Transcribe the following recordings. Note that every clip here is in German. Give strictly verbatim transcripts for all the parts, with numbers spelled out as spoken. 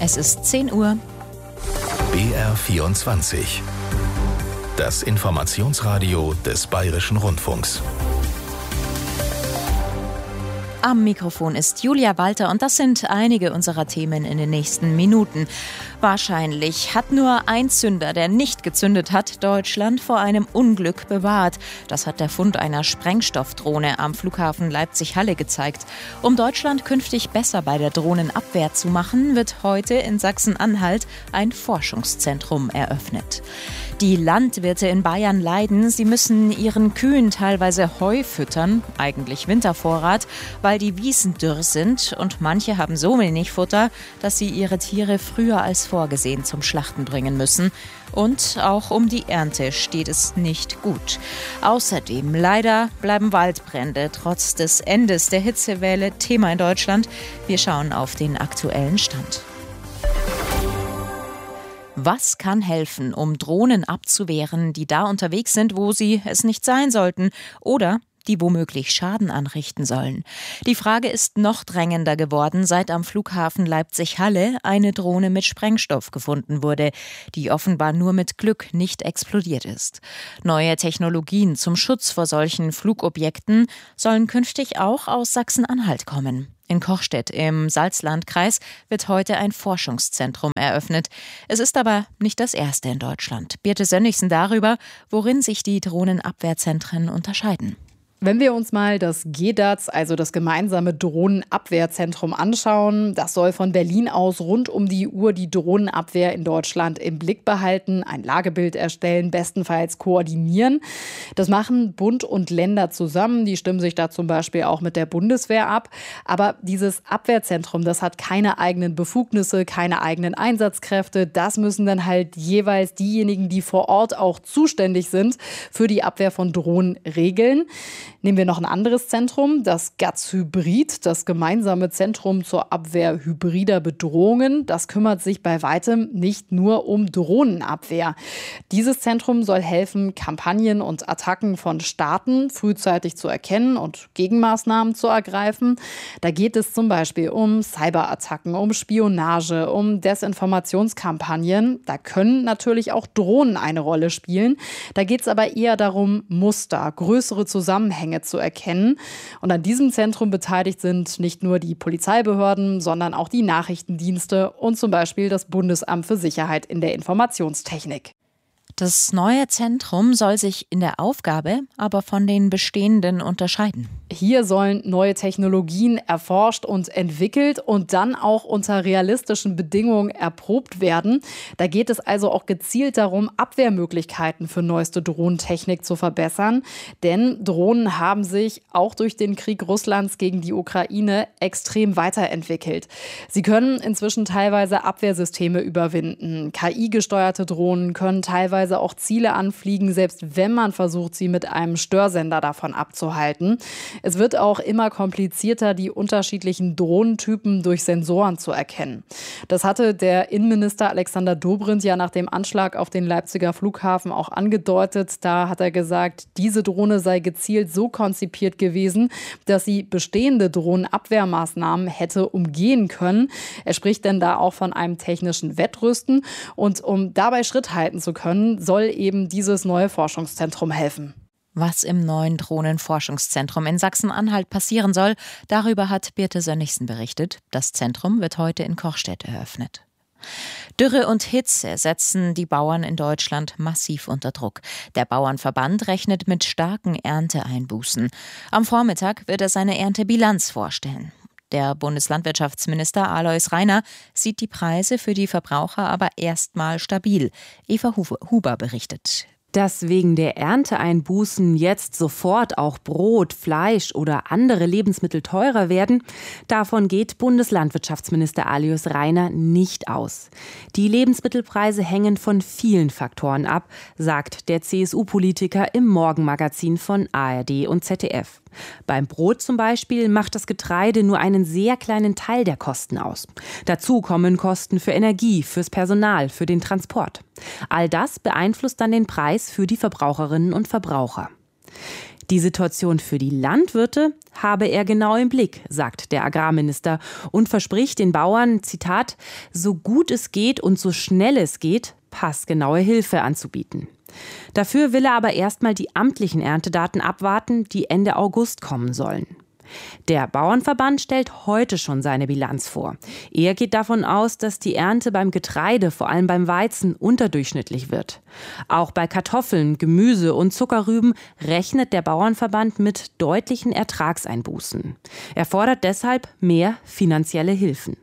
Es ist zehn Uhr. B R vierundzwanzig. Das Informationsradio des Bayerischen Rundfunks. Am Mikrofon ist Julia Walter und das sind einige unserer Themen in den nächsten Minuten. Wahrscheinlich hat nur ein Zünder, der nicht gezündet hat, Deutschland vor einem Unglück bewahrt. Das hat der Fund einer Sprengstoffdrohne am Flughafen Leipzig-Halle gezeigt. Um Deutschland künftig besser bei der Drohnenabwehr zu machen, wird heute in Sachsen-Anhalt ein Forschungszentrum eröffnet. Die Landwirte in Bayern leiden. Sie müssen ihren Kühen teilweise Heu füttern, eigentlich Wintervorrat, weil die Wiesen dürr sind und manche haben so wenig Futter, dass sie ihre Tiere früher als vorgesehen zum Schlachten bringen müssen. Und auch um die Ernte steht es nicht gut. Außerdem leider bleiben Waldbrände trotz des Endes der Hitzewelle Thema in Deutschland. Wir schauen auf den aktuellen Stand. Was kann helfen, um Drohnen abzuwehren, die da unterwegs sind, wo sie es nicht sein sollten oder die womöglich Schaden anrichten sollen? Die Frage ist noch drängender geworden, seit am Flughafen Leipzig-Halle eine Drohne mit Sprengstoff gefunden wurde, die offenbar nur mit Glück nicht explodiert ist. Neue Technologien zum Schutz vor solchen Flugobjekten sollen künftig auch aus Sachsen-Anhalt kommen. In Kochstedt im Salzlandkreis wird heute ein Forschungszentrum eröffnet. Es ist aber nicht das erste in Deutschland. Birte Sönnigsen darüber, worin sich die Drohnenabwehrzentren unterscheiden. Wenn wir uns mal das G D A Z, also das gemeinsame Drohnenabwehrzentrum, anschauen, das soll von Berlin aus rund um die Uhr die Drohnenabwehr in Deutschland im Blick behalten, ein Lagebild erstellen, bestenfalls koordinieren. Das machen Bund und Länder zusammen, die stimmen sich da zum Beispiel auch mit der Bundeswehr ab. Aber dieses Abwehrzentrum, das hat keine eigenen Befugnisse, keine eigenen Einsatzkräfte. Das müssen dann halt jeweils diejenigen, die vor Ort auch zuständig sind, für die Abwehr von Drohnen regeln. Nehmen wir noch ein anderes Zentrum, das G A Z Hybrid, das gemeinsame Zentrum zur Abwehr hybrider Bedrohungen. Das kümmert sich bei weitem nicht nur um Drohnenabwehr. Dieses Zentrum soll helfen, Kampagnen und Attacken von Staaten frühzeitig zu erkennen und Gegenmaßnahmen zu ergreifen. Da geht es zum Beispiel um Cyberattacken, um Spionage, um Desinformationskampagnen. Da können natürlich auch Drohnen eine Rolle spielen. Da geht es aber eher darum, Muster, größere Zusammenhänge zu erkennen. Und an diesem Zentrum beteiligt sind nicht nur die Polizeibehörden, sondern auch die Nachrichtendienste und zum Beispiel das Bundesamt für Sicherheit in der Informationstechnik. Das neue Zentrum soll sich in der Aufgabe aber von den bestehenden unterscheiden. Hier sollen neue Technologien erforscht und entwickelt und dann auch unter realistischen Bedingungen erprobt werden. Da geht es also auch gezielt darum, Abwehrmöglichkeiten für neueste Drohnentechnik zu verbessern. Denn Drohnen haben sich auch durch den Krieg Russlands gegen die Ukraine extrem weiterentwickelt. Sie können inzwischen teilweise Abwehrsysteme überwinden. K I-gesteuerte Drohnen können teilweise auch Ziele anfliegen, selbst wenn man versucht, sie mit einem Störsender davon abzuhalten. Es wird auch immer komplizierter, die unterschiedlichen Drohnentypen durch Sensoren zu erkennen. Das hatte der Innenminister Alexander Dobrindt ja nach dem Anschlag auf den Leipziger Flughafen auch angedeutet. Da hat er gesagt, diese Drohne sei gezielt so konzipiert gewesen, dass sie bestehende Drohnenabwehrmaßnahmen hätte umgehen können. Er spricht denn da auch von einem technischen Wettrüsten. Und um dabei Schritt halten zu können, soll eben dieses neue Forschungszentrum helfen. Was im neuen Drohnenforschungszentrum in Sachsen-Anhalt passieren soll, darüber hat Birte Sönnigsen berichtet. Das Zentrum wird heute in Kochstedt eröffnet. Dürre und Hitze setzen die Bauern in Deutschland massiv unter Druck. Der Bauernverband rechnet mit starken Ernteeinbußen. Am Vormittag wird er seine Erntebilanz vorstellen. Der Bundeslandwirtschaftsminister Alois Rainer sieht die Preise für die Verbraucher aber erstmal stabil. Eva Huber berichtet. Dass wegen der Ernteeinbußen jetzt sofort auch Brot, Fleisch oder andere Lebensmittel teurer werden, davon geht Bundeslandwirtschaftsminister Alois Rainer nicht aus. Die Lebensmittelpreise hängen von vielen Faktoren ab, sagt der C S U-Politiker im Morgenmagazin von A R D und Z D F. Beim Brot zum Beispiel macht das Getreide nur einen sehr kleinen Teil der Kosten aus. Dazu kommen Kosten für Energie, fürs Personal, für den Transport. All das beeinflusst dann den Preis für die Verbraucherinnen und Verbraucher. Die Situation für die Landwirte habe er genau im Blick, sagt der Agrarminister und verspricht den Bauern, Zitat, so gut es geht und so schnell es geht, passgenaue Hilfe anzubieten. Dafür will er aber erstmal die amtlichen Erntedaten abwarten, die Ende August kommen sollen. Der Bauernverband stellt heute schon seine Bilanz vor. Er geht davon aus, dass die Ernte beim Getreide, vor allem beim Weizen, unterdurchschnittlich wird. Auch bei Kartoffeln, Gemüse und Zuckerrüben rechnet der Bauernverband mit deutlichen Ertragseinbußen. Er fordert deshalb mehr finanzielle Hilfen.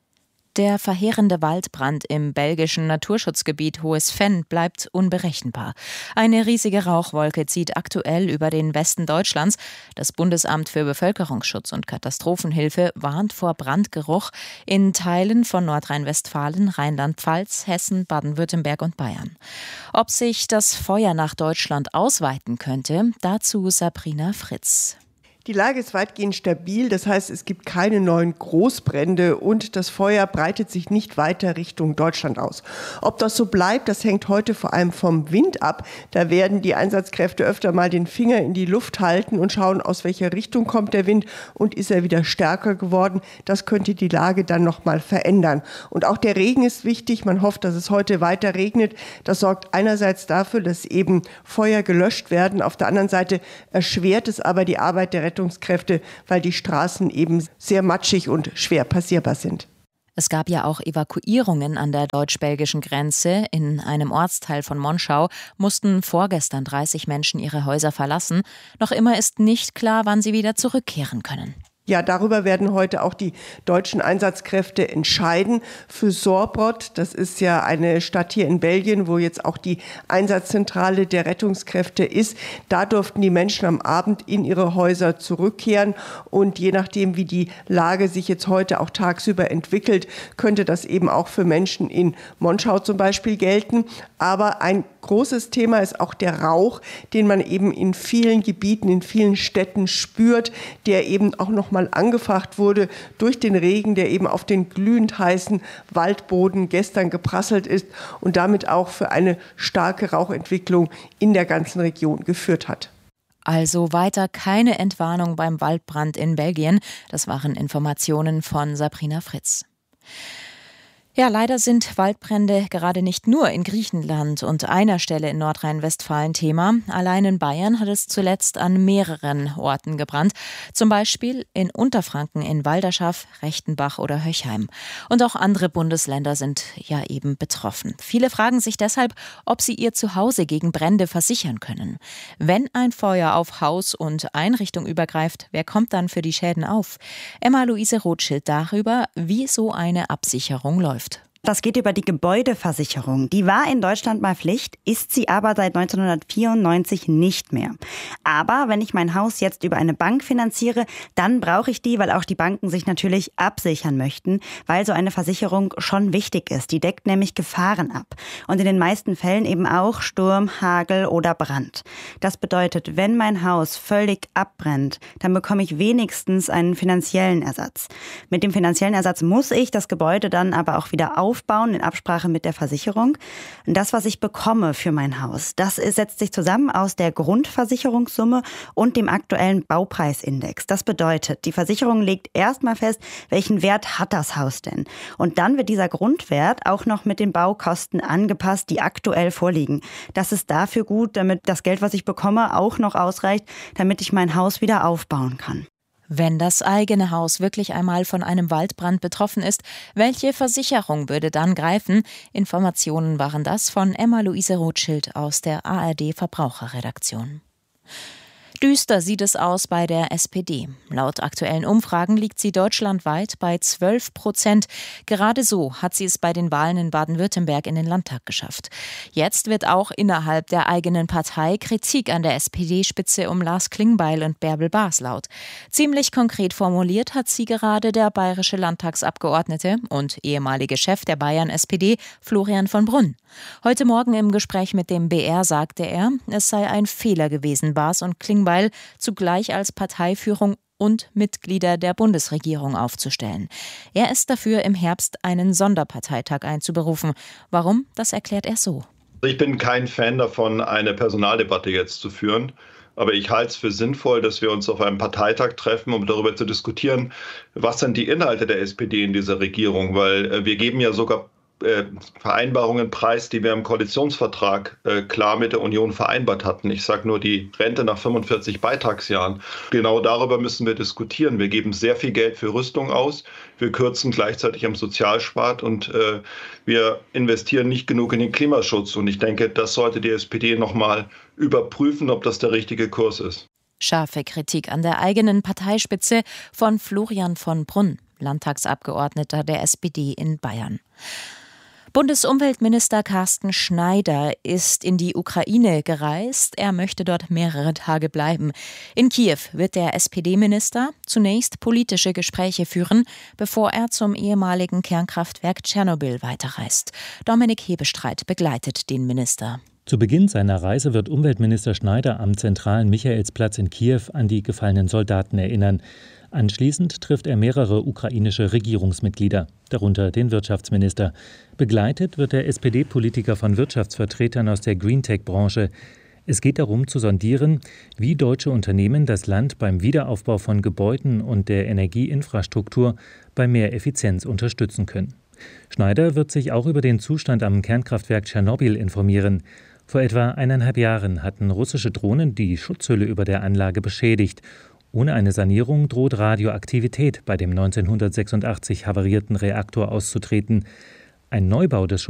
Der verheerende Waldbrand im belgischen Naturschutzgebiet Hohes Venn bleibt unberechenbar. Eine riesige Rauchwolke zieht aktuell über den Westen Deutschlands. Das Bundesamt für Bevölkerungsschutz und Katastrophenhilfe warnt vor Brandgeruch in Teilen von Nordrhein-Westfalen, Rheinland-Pfalz, Hessen, Baden-Württemberg und Bayern. Ob sich das Feuer nach Deutschland ausweiten könnte, dazu Sabrina Fritz. Die Lage ist weitgehend stabil, das heißt, es gibt keine neuen Großbrände und das Feuer breitet sich nicht weiter Richtung Deutschland aus. Ob das so bleibt, das hängt heute vor allem vom Wind ab. Da werden die Einsatzkräfte öfter mal den Finger in die Luft halten und schauen, aus welcher Richtung kommt der Wind und ist er wieder stärker geworden. Das könnte die Lage dann nochmal verändern. Und auch der Regen ist wichtig. Man hofft, dass es heute weiter regnet. Das sorgt einerseits dafür, dass eben Feuer gelöscht werden. Auf der anderen Seite erschwert es aber die Arbeit der Rettungskräfte, weil die Straßen eben sehr matschig und schwer passierbar sind. Es gab ja auch Evakuierungen an der deutsch-belgischen Grenze. In einem Ortsteil von Monschau mussten vorgestern dreißig Menschen ihre Häuser verlassen. Noch immer ist nicht klar, wann sie wieder zurückkehren können. Ja, darüber werden heute auch die deutschen Einsatzkräfte entscheiden. Für Sorbrod, das ist ja eine Stadt hier in Belgien, wo jetzt auch die Einsatzzentrale der Rettungskräfte ist, da durften die Menschen am Abend in ihre Häuser zurückkehren. Und je nachdem, wie die Lage sich jetzt heute auch tagsüber entwickelt, könnte das eben auch für Menschen in Monschau zum Beispiel gelten. Aber ein großes Thema ist auch der Rauch, den man eben in vielen Gebieten, in vielen Städten spürt, der eben auch noch mal angefacht wurde durch den Regen, der eben auf den glühend heißen Waldboden gestern geprasselt ist und damit auch für eine starke Rauchentwicklung in der ganzen Region geführt hat. Also weiter keine Entwarnung beim Waldbrand in Belgien. Das waren Informationen von Sabrina Fritz. Ja, leider sind Waldbrände gerade nicht nur in Griechenland und einer Stelle in Nordrhein-Westfalen Thema. Allein in Bayern hat es zuletzt an mehreren Orten gebrannt. Zum Beispiel in Unterfranken, in Walderschaff, Rechtenbach oder Höchheim. Und auch andere Bundesländer sind ja eben betroffen. Viele fragen sich deshalb, ob sie ihr Zuhause gegen Brände versichern können. Wenn ein Feuer auf Haus und Einrichtung übergreift, wer kommt dann für die Schäden auf? Emma-Luise Rothschild darüber, wie so eine Absicherung läuft. Das geht über die Gebäudeversicherung. Die war in Deutschland mal Pflicht, ist sie aber seit neunzehnhundertvierundneunzig nicht mehr. Aber wenn ich mein Haus jetzt über eine Bank finanziere, dann brauche ich die, weil auch die Banken sich natürlich absichern möchten, weil so eine Versicherung schon wichtig ist. Die deckt nämlich Gefahren ab. Und in den meisten Fällen eben auch Sturm, Hagel oder Brand. Das bedeutet, wenn mein Haus völlig abbrennt, dann bekomme ich wenigstens einen finanziellen Ersatz. Mit dem finanziellen Ersatz muss ich das Gebäude dann aber auch wieder aufbauen. aufbauen in Absprache mit der Versicherung. Und das, was ich bekomme für mein Haus, das setzt sich zusammen aus der Grundversicherungssumme und dem aktuellen Baupreisindex. Das bedeutet, die Versicherung legt erstmal fest, welchen Wert hat das Haus denn? Und dann wird dieser Grundwert auch noch mit den Baukosten angepasst, die aktuell vorliegen. Das ist dafür gut, damit das Geld, was ich bekomme, auch noch ausreicht, damit ich mein Haus wieder aufbauen kann. Wenn das eigene Haus wirklich einmal von einem Waldbrand betroffen ist, welche Versicherung würde dann greifen? Informationen waren das von Emma-Luise Rothschild aus der A R D-Verbraucherredaktion. Düster sieht es aus bei der S P D. Laut aktuellen Umfragen liegt sie deutschlandweit bei zwölf Prozent. Gerade so hat sie es bei den Wahlen in Baden-Württemberg in den Landtag geschafft. Jetzt wird auch innerhalb der eigenen Partei Kritik an der S P D-Spitze um Lars Klingbeil und Bärbel Baas laut. Ziemlich konkret formuliert hat sie gerade der bayerische Landtagsabgeordnete und ehemalige Chef der Bayern-S P D, Florian von Brunn. Heute Morgen im Gespräch mit dem B R sagte er, es sei ein Fehler gewesen, Baas und Klingbeil zugleich als Parteiführung und Mitglieder der Bundesregierung aufzustellen. Er ist dafür, im Herbst einen Sonderparteitag einzuberufen. Warum? Das erklärt er so. Ich bin kein Fan davon, eine Personaldebatte jetzt zu führen. Aber ich halte es für sinnvoll, dass wir uns auf einem Parteitag treffen, um darüber zu diskutieren, was sind die Inhalte der S P D in dieser Regierung. Weil äh, wir geben ja sogar äh, Vereinbarungen preis, die wir im Koalitionsvertrag äh, klar mit der Union vereinbart hatten. Ich sage nur die Rente nach fünfundvierzig Beitragsjahren. Genau darüber müssen wir diskutieren. Wir geben sehr viel Geld für Rüstung aus. Wir kürzen gleichzeitig am Sozialstaat und äh, wir investieren nicht genug in den Klimaschutz. Und ich denke, das sollte die S P D noch mal überprüfen, ob das der richtige Kurs ist. Scharfe Kritik an der eigenen Parteispitze von Florian von Brunn, Landtagsabgeordneter der S P D in Bayern. Bundesumweltminister Carsten Schneider ist in die Ukraine gereist. Er möchte dort mehrere Tage bleiben. In Kiew wird der S P D-Minister zunächst politische Gespräche führen, bevor er zum ehemaligen Kernkraftwerk Tschernobyl weiterreist. Dominik Hebestreit begleitet den Minister. Zu Beginn seiner Reise wird Umweltminister Schneider am zentralen Michaelsplatz in Kiew an die gefallenen Soldaten erinnern. Anschließend trifft er mehrere ukrainische Regierungsmitglieder, darunter den Wirtschaftsminister. Begleitet wird der S P D-Politiker von Wirtschaftsvertretern aus der Greentech-Branche. Es geht darum zu sondieren, wie deutsche Unternehmen das Land beim Wiederaufbau von Gebäuden und der Energieinfrastruktur bei mehr Effizienz unterstützen können. Schneider wird sich auch über den Zustand am Kernkraftwerk Tschernobyl informieren. Vor etwa eineinhalb Jahren hatten russische Drohnen die Schutzhülle über der Anlage beschädigt. Ohne eine Sanierung droht Radioaktivität bei dem neunzehnhundertsechsundachtzig havarierten Reaktor auszutreten. Ein Neubau des